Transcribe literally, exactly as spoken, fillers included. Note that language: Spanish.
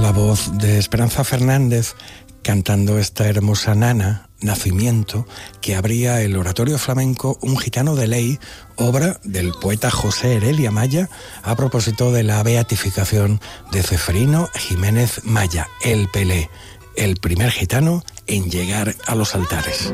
la voz de Esperanza Fernández cantando esta hermosa nana, Nacimiento, que abría el oratorio flamenco Un gitano de ley, obra del poeta José Heredia Maya, a propósito de la beatificación de Ceferino Jiménez Maya, el Pelé, el primer gitano en llegar a los altares.